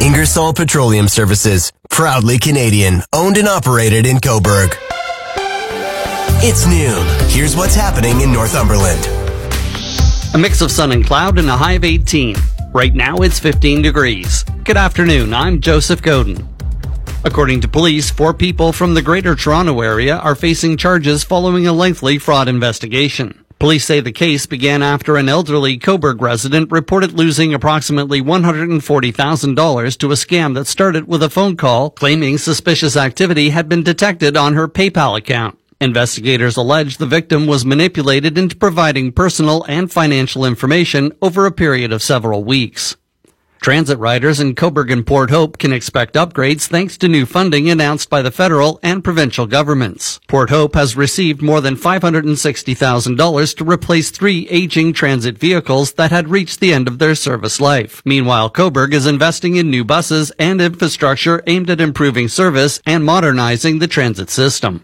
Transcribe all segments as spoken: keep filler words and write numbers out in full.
Ingersoll Petroleum Services, proudly Canadian, owned and operated in Cobourg. It's noon. Here's what's happening in Northumberland. A mix of sun and cloud and a high of eighteen. Right now it's fifteen degrees. Good afternoon, I'm Joseph Godin. According to police, four people from the Greater Toronto Area are facing charges following a lengthy fraud investigation. Police say the case began after an elderly Cobourg resident reported losing approximately one hundred forty thousand dollars to a scam that started with a phone call claiming suspicious activity had been detected on her PayPal account. Investigators allege the victim was manipulated into providing personal and financial information over a period of several weeks. Transit riders in Cobourg and Port Hope can expect upgrades thanks to new funding announced by the federal and provincial governments. Port Hope has received more than five hundred sixty thousand dollars to replace three aging transit vehicles that had reached the end of their service life. Meanwhile, Cobourg is investing in new buses and infrastructure aimed at improving service and modernizing the transit system.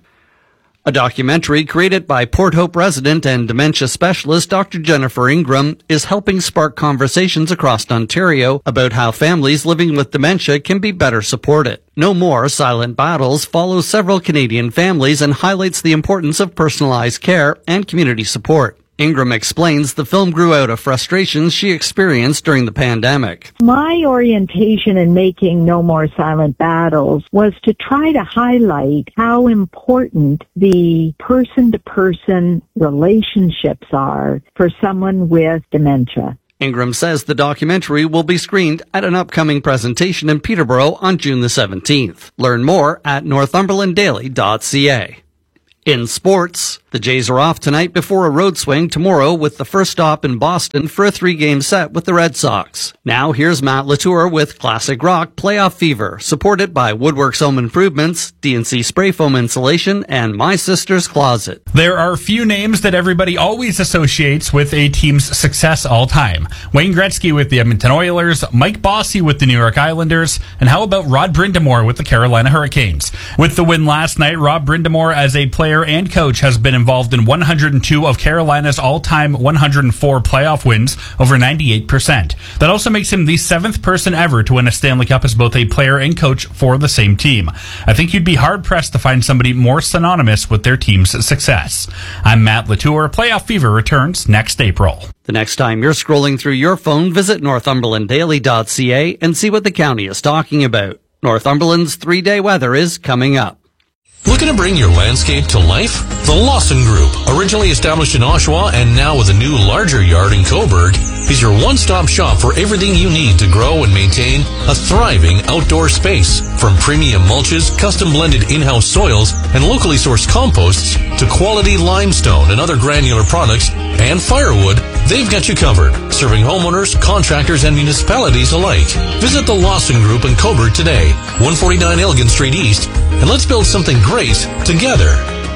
A documentary created by Port Hope resident and dementia specialist Doctor Jennifer Ingram is helping spark conversations across Ontario about how families living with dementia can be better supported. No More Silent Battles follows several Canadian families and highlights the importance of personalized care and community support. Ingram explains the film grew out of frustrations she experienced during the pandemic. My orientation in making No More Silent Battles was to try to highlight how important the person-to-person relationships are for someone with dementia. Ingram says the documentary will be screened at an upcoming presentation in Peterborough on June the seventeenth. Learn more at northumberland daily dot c a. In sports, the Jays are off tonight before a road swing tomorrow with the first stop in Boston for a three-game set with the Red Sox. Now here's Matt Latour with Classic Rock Playoff Fever, supported by Woodworks Home Improvements, D and C Spray Foam Insulation, and My Sister's Closet. There are few names that everybody always associates with a team's success all time. Wayne Gretzky with the Edmonton Oilers, Mike Bossy with the New York Islanders, and how about Rod Brind'Amour with the Carolina Hurricanes? With the win last night, Rod Brind'Amour as a player and coach has been involved in one hundred two of Carolina's all-time one hundred four playoff wins, over ninety-eight percent. That also makes him the seventh person ever to win a Stanley Cup as both a player and coach for the same team. I think you'd be hard-pressed to find somebody more synonymous with their team's success. I'm Matt Latour. Playoff Fever returns next April. The next time you're scrolling through your phone, visit northumberland daily dot c a and see what the county is talking about. Northumberland's three-day weather is coming up. Looking to bring your landscape to life? The Lawson Group, originally established in Oshawa and now with a new larger yard in Cobourg, is your one-stop shop for everything you need to grow and maintain a thriving outdoor space. From premium mulches, custom blended in-house soils, and locally sourced composts, to quality limestone and other granular products, and firewood, they've got you covered, serving homeowners, contractors, and municipalities alike. Visit the Lawson Group in Cobourg today, one forty-nine Elgin Street East, and let's build something great together.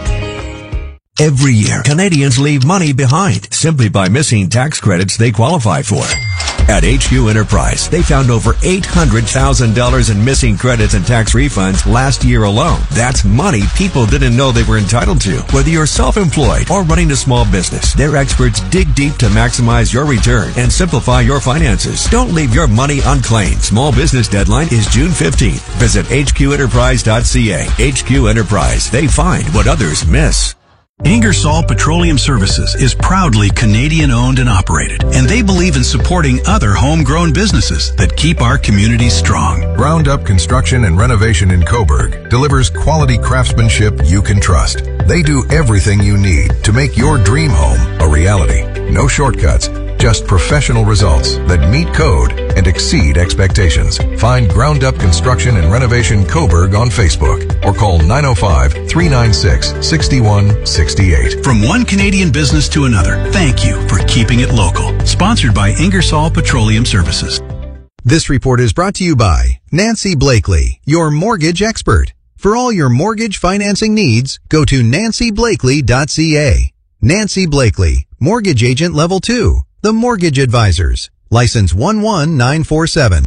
Every year, Canadians leave money behind simply by missing tax credits they qualify for. At H Q Enterprise, they found over eight hundred thousand dollars in missing credits and tax refunds last year alone. That's money people didn't know they were entitled to. Whether you're self-employed or running a small business, their experts dig deep to maximize your return and simplify your finances. Don't leave your money unclaimed. Small business deadline is June fifteenth. Visit h q enterprise dot c a. H Q Enterprise. They find what others miss. Ingersoll Petroleum Services is proudly Canadian-owned and operated, and they believe in supporting other homegrown businesses that keep our communities strong. Ground Up Construction and Renovation in Cobourg delivers quality craftsmanship you can trust. They do everything you need to make your dream home a reality. No shortcuts, just professional results that meet code and exceed expectations. Find Ground Up Construction and Renovation Cobourg on Facebook or call nine oh five, three nine six, six one six eight. From one Canadian business to another, thank you for keeping it local. Sponsored by Ingersoll Petroleum Services. This report is brought to you by Nancy Blakely, your mortgage expert. For all your mortgage financing needs, go to nancy blakely dot c a. Nancy Blakely, Mortgage Agent Level two. The Mortgage Advisors. License one one nine four seven.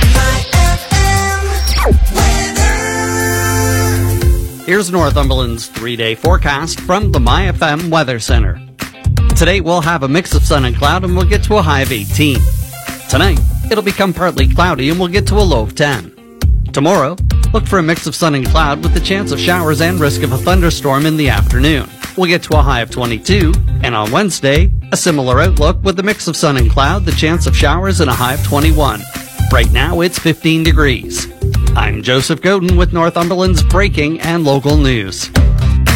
Here's Northumberland's three-day forecast from the My F M Weather Center. Today we'll have a mix of sun and cloud and we'll get to a high of eighteen. Tonight, it'll become partly cloudy and we'll get to a low of ten. Tomorrow, look for a mix of sun and cloud with the chance of showers and risk of a thunderstorm in the afternoon. We'll get to a high of twenty-two, and on Wednesday, a similar outlook with a mix of sun and cloud, the chance of showers, and a high of twenty-one. Right now, it's fifteen degrees. I'm Joseph Godin with Northumberland's breaking and local news.